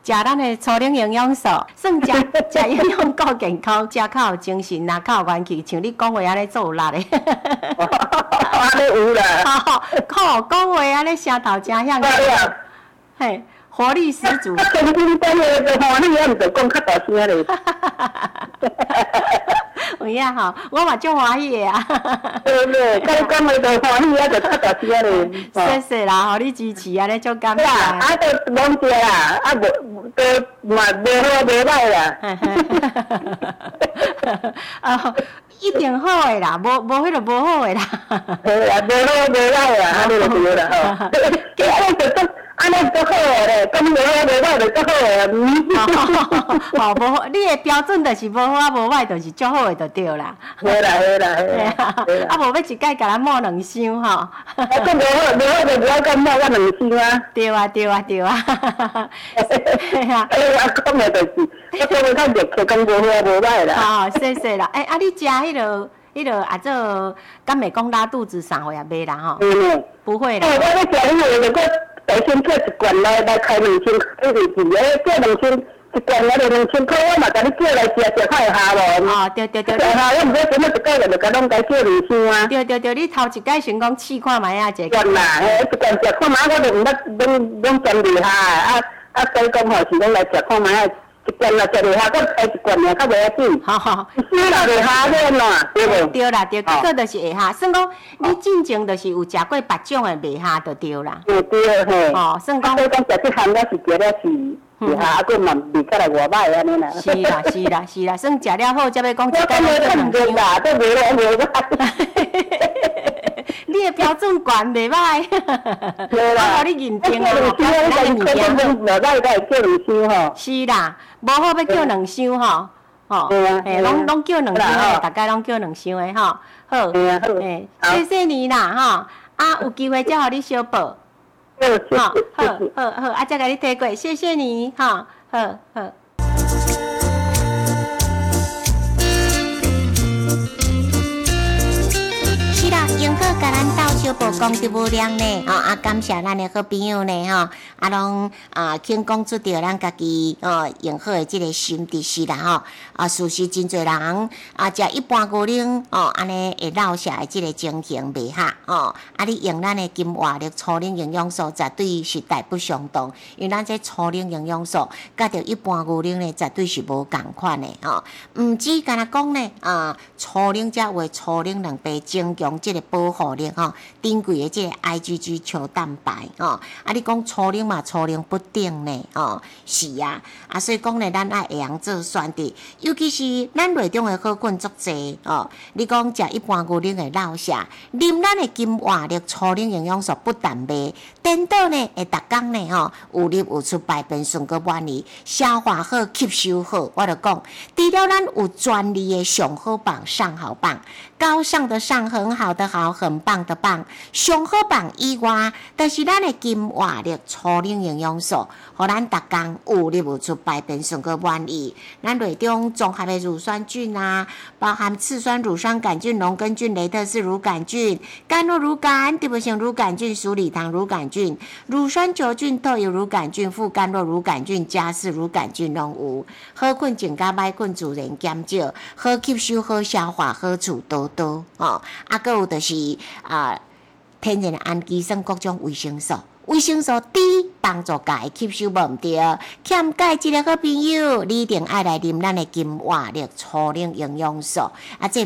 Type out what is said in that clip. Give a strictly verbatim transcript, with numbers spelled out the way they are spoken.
食咱的初龄营养素，算食食营养够健康，食较有精神，若较有元气，像你讲话安尼做有力的。 安尼有啦。 靠，讲话安尼声头真响。嘿，活力十足。 啊，天天等下就欢喜，啊，毋着讲较大声咧。 有影吼，我嘛足欢喜的啊。 对对，甲你讲话就欢喜，啊，就较大声咧。 谢谢啦，互你支持，安尼足感谢。 啊，啊，都拢食啦，啊，无都嘛无好无歹啦。 啊，一定好诶啦，无无迄个无好诶啦。 对啦，无好无歹啦，安尼就对啦吼。安尼就足，安尼足好诶咧，讲无好无歹就足好诶。 哦，无好，你诶标准就是无好啊，无歹就是足好诶，就对啦。 对啦，对啦， 对啦。啊，无要一届甲咱摸两箱吼。啊， 这无好无好就不要讲摸我两箱啊。 对啊，对啊，对啊。 系啊。哎，我讲诶就是，我讲诶较热气，讲无好无歹啦。 哦，谢谢啦。哎，啊，你食迄落。迄落啊，做敢袂讲拉肚子啥货也袂啦吼？ 嗯， 不会啦。 哦，我咧食迄个，如果首先叫一罐来来开两千，迄个是咧叫两千一罐来就两千块，我嘛甲你叫来食食看会下无？ 哦，对对对。 下下我毋知怎么一个月就甲拢该叫两千啊。 对对对，你头一摆先讲试看卖啊，一罐啦，嘿，一罐食看卖，我就毋捌拢拢真厉害，啊啊，所以讲吼是拢来食看卖。一罐啦，食落下，搁开一罐尔，较袂要紧。好好，死啦，袂下咧嘛，对无？ 对啦，对，结果就是会下。算讲你进前就是有食过别种的袂下，就对啦。 对对嘿。 哦，算讲。 所以讲食这项了是食了是袂下，啊，搁嘛味较来外歹安尼啦。 是啦，是啦，是啦，算食了好，才要讲一间拢做两箱啦，这袂来袂歹。 你的标准悬袂歹， 对啦， 我互你认定啊， 吼， 咱个物件拢袂歹，该叫两箱吼。 是啦，无好要叫两箱吼，吼，嘿，拢拢叫两箱的，大概拢叫两箱的吼。好，嘿，谢谢你啦吼，啊，有机会再互你小报。好，好，好，好，啊，再甲你提过，谢谢你，吼，好，好。永好甲咱斗小报讲得无量呢，哦啊，感谢咱的好朋友呢，吼，啊拢啊，肯讲出着咱家己哦永好的这个心得是啦，吼，啊，事实真侪人啊，食一般牛奶哦，安尼会落下的这个情形袂哈，哦，啊，你用咱的金活力初龄营养素绝对是大不相同，因为咱这初龄营养素甲着一般牛奶呢，绝对是无共款的，哦，毋止干那讲呢，啊，初龄才为初龄两倍增强这个。保护力吼，珍贵的这个 I G G 球蛋白哦，啊，你讲初龄嘛，初龄不定呢哦，是啊，啊，所以讲呢，咱爱会晓做选择，尤其是咱内中的好菌足济哦。你讲食一般牛奶的老下，啉咱的金活力初龄营养素不但袂，颠倒呢会逐工呢吼，有入有出，排便顺个满意，消化好，吸收好，我就讲，除了咱有专利的上好棒、上好棒，高尚的上，很好的好。很棒的棒，上好棒以外，就是咱的金活力初龄营养素，互咱逐工有入有出，排便顺个满意。咱内中综合的乳酸菌啊，包含次酸乳酸杆菌、龙根菌、雷特氏乳杆菌、甘酪乳杆、地不型乳杆菌、鼠李糖乳杆菌、乳酸球菌、豆油乳杆菌、副甘酪乳杆菌、加氏乳杆菌拢有。好菌种甲歹菌自然减少，好吸收、好消化、好处多多哦。啊，还有就是。是啊，天然的氨基酸各种维生素，维生素 D 帮助钙吸收无毋对，欠钙质的好朋友，你一定爱来啉咱的金活力初龄营养素啊！这